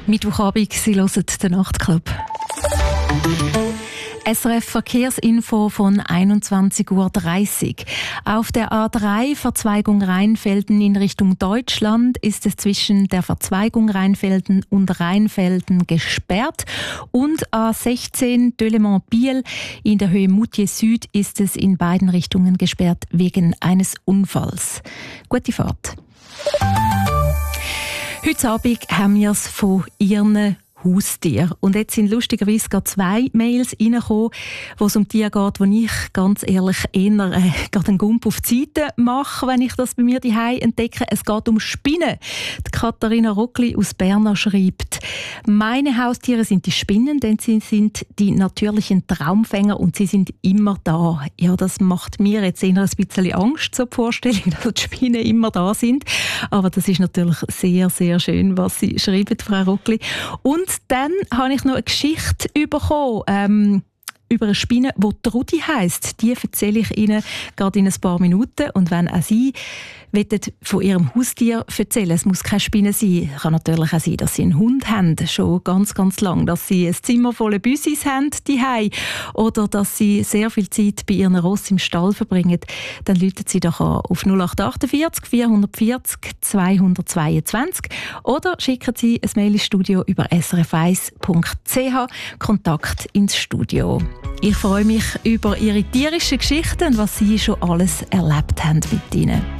Mittwochabend, Sie hören den Nachtclub. SRF Verkehrsinfo von 21:30 Uhr. Auf der A3 Verzweigung Rheinfelden in Richtung Deutschland ist es zwischen der Verzweigung Rheinfelden und Rheinfelden gesperrt. Und A16 Delemont-Biel in der Höhe Moutier Süd ist es in beiden Richtungen gesperrt wegen eines Unfalls. Gute Fahrt. Heute Abend haben wir es von Ihren Haustier. Und jetzt sind lustigerweise gerade 2 Mails reingekommen, wo es um Tiere geht, wo ich ganz ehrlich eher gerade einen Gump auf die Seite mache, wenn ich das bei mir zu Hause entdecke. Es geht um Spinnen. Die Katharina Rockli aus Bern schreibt: Meine Haustiere sind die Spinnen, denn sie sind die natürlichen Traumfänger und sie sind immer da. Ja, das macht mir jetzt eher ein bisschen Angst, so die Vorstellung, dass die Spinnen immer da sind. Aber das ist natürlich sehr, sehr schön, was Sie schreiben, Frau Rockli. Und dann habe ich noch eine Geschichte bekommen, über eine Spinne, die Trudi heisst. Die erzähle ich Ihnen gerade in ein paar Minuten. Und wenn auch Sie von Ihrem Haustier erzählen, es muss keine Spinne sein. Es kann natürlich auch sein, dass Sie einen Hund haben, schon ganz, ganz lang. Dass Sie ein Zimmer voller Büssis haben, zuhause, oder dass Sie sehr viel Zeit bei Ihren Ross im Stall verbringen. Dann rufen Sie doch an auf 0848 440 222 oder schicken Sie ein Mail ins Studio über srf1.ch, Kontakt ins Studio. Ich freue mich über Ihre tierischen Geschichten und was Sie schon alles erlebt haben mit ihnen.